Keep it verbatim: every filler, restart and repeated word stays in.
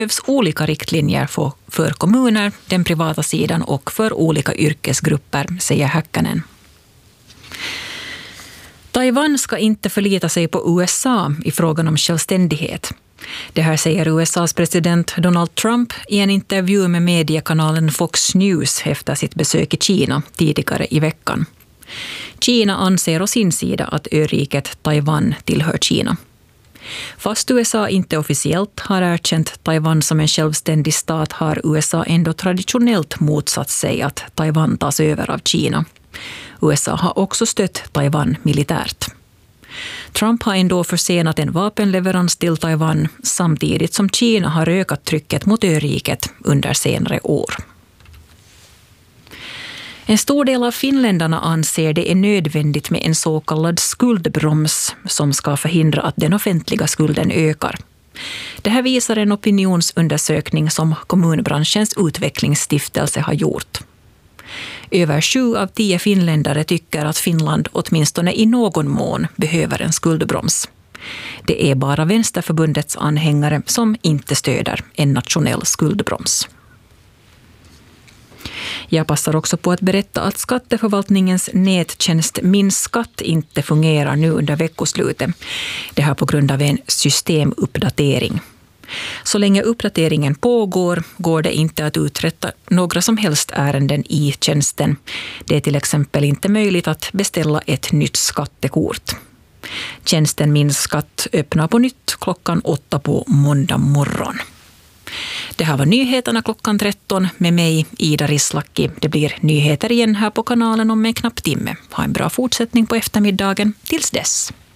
behövs olika riktlinjer för, för kommuner, den privata sidan och för olika yrkesgrupper, säger Häkkänen. Taiwan ska inte förlita sig på U S A i frågan om självständighet. Det här säger U S A:s president Donald Trump i en intervju med mediekanalen Fox News efter sitt besök i Kina tidigare i veckan. Kina anser å sin sida att öriket Taiwan tillhör Kina. Fast U S A inte officiellt har erkänt Taiwan som en självständig stat har U S A ändå traditionellt motsatt sig att Taiwan tas över av Kina. U S A har också stött Taiwan militärt. Trump har ändå försenat en vapenleverans till Taiwan samtidigt som Kina har ökat trycket mot öriket under senare år. En stor del av finländarna anser det är nödvändigt med en så kallad skuldbroms som ska förhindra att den offentliga skulden ökar. Det här visar en opinionsundersökning som kommunbranschens utvecklingsstiftelse har gjort. Över sju av tio finländare tycker att Finland åtminstone i någon mån behöver en skuldbroms. Det är bara Vänsterförbundets anhängare som inte stöder en nationell skuldbroms. Jag passar också på att berätta att skatteförvaltningens nättjänst Min skatt inte fungerar nu under veckoslutet. Det här på grund av en systemuppdatering. Så länge uppdateringen pågår går det inte att uträtta några som helst ärenden i tjänsten. Det är till exempel inte möjligt att beställa ett nytt skattekort. Tjänsten Min skatt öppnar på nytt klockan åtta på måndag morgon. Det här var nyheterna klockan tretton med mig, Ida Rislaki. Det blir nyheter igen här på kanalen om en knapp timme. Ha en bra fortsättning på eftermiddagen. Tills dess.